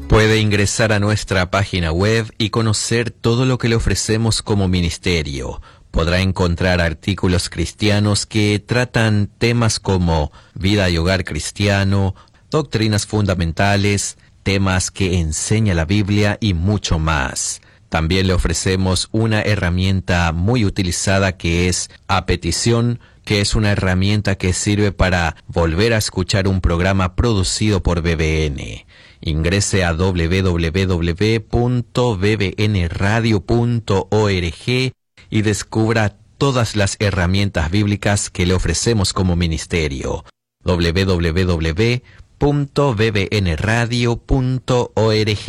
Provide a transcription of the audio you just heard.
Puede ingresar a nuestra página web y conocer todo lo que le ofrecemos como ministerio. Podrá encontrar artículos cristianos que tratan temas como vida y hogar cristiano, doctrinas fundamentales, temas que enseña la Biblia y mucho más. También le ofrecemos una herramienta muy utilizada que es A Petición, que es una herramienta que sirve para volver a escuchar un programa producido por BBN. Ingrese a www.bbnradio.org y descubra todas las herramientas bíblicas que le ofrecemos como ministerio. www.bbnradio.org